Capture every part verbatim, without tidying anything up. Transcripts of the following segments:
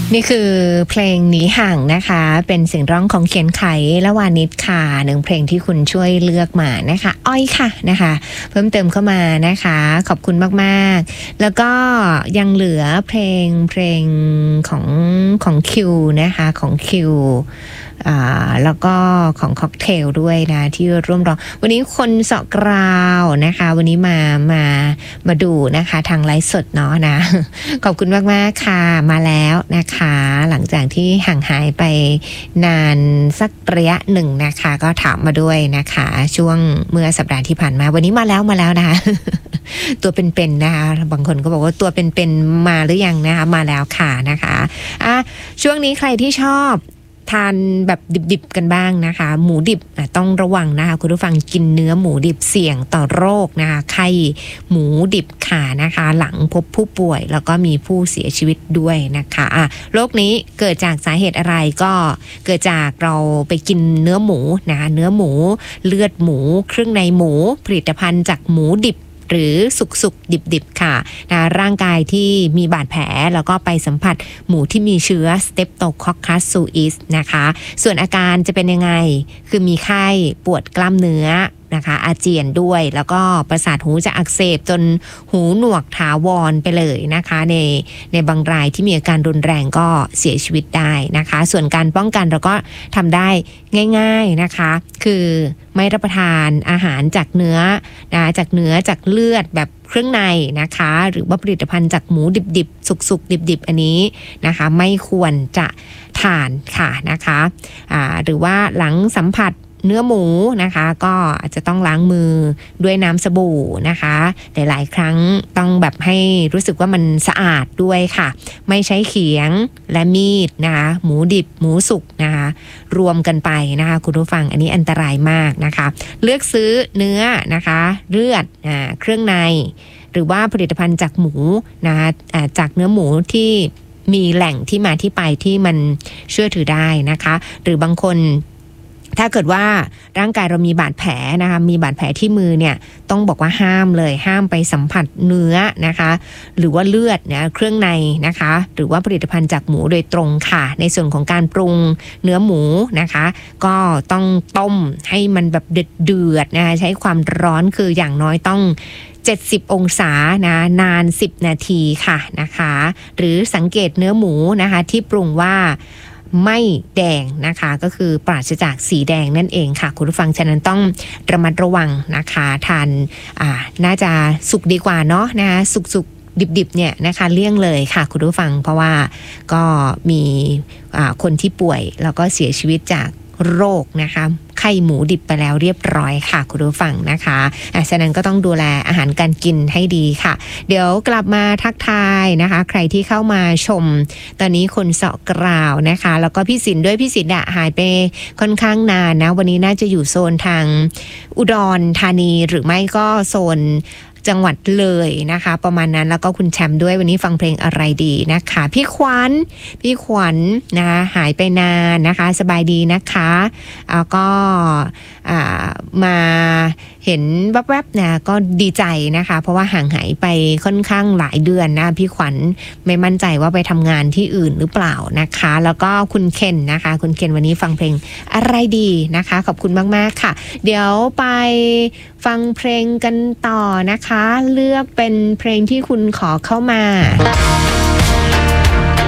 นี่คือเพลงหนีห่างนะคะเป็นเสียงร้องของเขียนไขและวานิชค่ะหนึ่งเพลงที่คุณช่วยเลือกมานะคะอ้อยค่ะนะคะเพิ่มเติมเข้ามานะคะขอบคุณมากๆแล้วก็ยังเหลือเพลงเพลงของของคิวนะคะของคิวอ่าแล้วก็ของค็อกเทลด้วยนะที่ร่วมร้องวันนี้คนเสาะกราวนะคะวันนี้มามามาดูนะคะทางไลฟ์สดเนาะนะขอบคุณมากๆค่ะมาแล้วนะคะหลังจากที่ห่างหายไปนานสักระยะหนึ่งนะคะก็ถามมาด้วยนะคะช่วงเมื่อสัปดาห์ที่ผ่านมาวันนี้มาแล้วมาแล้วนะคะ ตัวเป็นๆนะคะบางคนก็บอกว่าตัวเป็นๆมาหรือยังนะคะมาแล้วค่ะนะคะอ่ะช่วงนี้ใครที่ชอบทานแบบดิบๆกันบ้างนะคะหมูดิบต้องระวังนะคะคุณผู้ฟังกินเนื้อหมูดิบเสี่ยงต่อโรคนะคะไข้หมูดิบค่ะนะคะหลังพบผู้ป่วยแล้วก็มีผู้เสียชีวิตด้วยนะคะอ่ะโรคนี้เกิดจากสาเหตุอะไรก็เกิดจากเราไปกินเนื้อหมูนะคะเนื้อหมูเลือดหมูเครื่องในหมูผลิตภัณฑ์จากหมูดิบหรือสุกๆดิบๆค่ะนะร่างกายที่มีบาดแผลแล้วก็ไปสัมผัสหมูที่มีเชื้อ Streptococcus suis นะคะส่วนอาการจะเป็นยังไงคือมีไข้ปวดกล้ามเนื้อนะคะอาเจียนด้วยแล้วก็ประสาทหูจะอักเสบจนหูหนวกถาวรไปเลยนะคะในในบางรายที่มีอาการรุนแรงก็เสียชีวิตได้นะคะส่วนการป้องกันเราก็ทำได้ง่ายๆนะคะคือไม่รับประทานอาหารจากเนื้อนะจากเนื้อจากเลือดแบบเครื่องในนะคะหรือว่าผลิตภัณฑ์จากหมูดิบๆสุกๆดิบๆอันนี้นะคะไม่ควรจะทานค่ะนะคะอ่าหรือว่าหลังสัมผัสเนื้อหมูนะคะก็อาจจะต้องล้างมือด้วยน้ำสบู่นะคะหลายๆครั้งต้องแบบให้รู้สึกว่ามันสะอาดด้วยค่ะไม่ใช้เขียงและมีดนะคะหมูดิบหมูสุกนะคะรวมกันไปนะคะคุณผู้ฟังอันนี้อันตรายมากนะคะเลือกซื้อเนื้อนะคะเลือดอ่าเครื่องในหรือว่าผลิตภัณฑ์จากหมูนะคะอ่าจากเนื้อหมูที่มีแหล่งที่มาที่ไปที่มันเชื่อถือได้นะคะหรือบางคนถ้าเกิดว่าร่างกายเรามีบาดแผลนะคะมีบาดแผลที่มือเนี่ยต้องบอกว่าห้ามเลยห้ามไปสัมผัสเนื้อนะคะหรือว่าเลือดนะเครื่องในนะคะหรือว่าผลิตภัณฑ์จากหมูโดยตรงค่ะในส่วนของการปรุงเนื้อหมูนะคะก็ต้องต้มให้มันแบบเดือดๆนะคะใช้ความร้อนคืออย่างน้อยต้องเจ็ดสิบองศานะนานสิบนาทีค่ะนะคะหรือสังเกตเนื้อหมูนะคะที่ปรุงว่าไม่แดงนะคะก็คือปราศจากสีแดงนั่นเองค่ะคุณผู้ฟังฉะนั้นต้องระมัดระวังนะคะทานอ่าน่าจะสุกดีกว่าเนาะนะคะสุกๆดิบๆเนี่ยนะคะเลี่ยงเลยค่ะคุณผู้ฟังเพราะว่าก็มีอ่าคนที่ป่วยแล้วก็เสียชีวิตจากโรคนะคะไข้หมูดิบไปแล้วเรียบร้อยค่ะคุณผู้ฟังนะคะอ่ะฉะนั้นก็ต้องดูแลอาหารการกินให้ดีค่ะเดี๋ยวกลับมาทักทายนะคะใครที่เข้ามาชมตอนนี้คนเสาะกราวนะคะแล้วก็พี่ศิลป์ด้วยพี่ศิลป์อะหายไปค่อนข้างนานนะวันนี้น่าจะอยู่โซนทางอุดรธานีหรือไม่ก็โซนจังหวัดเลยนะคะประมาณนั้นแล้วก็คุณแชมป์ด้วยวันนี้ฟังเพลงอะไรดีนะคะพี่ขวัญพี่ขวัญนะหายไปนานนะคะสบายดีนะคะแล้วก็มาเห็นแวบๆนะก็ดีใจนะคะเพราะว่าห่างหายไปค่อนข้างหลายเดือนนะพี่ขวัญไม่มั่นใจว่าไปทำงานที่อื่นหรือเปล่านะคะแล้วก็คุณเคนนะคะคุณเคนวันนี้ฟังเพลงอะไรดีนะคะขอบคุณมากๆค่ะเดี๋ยวไปฟังเพลงกันต่อนะคะเลือกเป็นเพลงที่คุณขอเข้ามา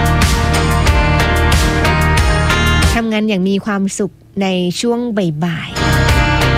ทำงานอย่างมีความสุขในช่วงบ่ายๆ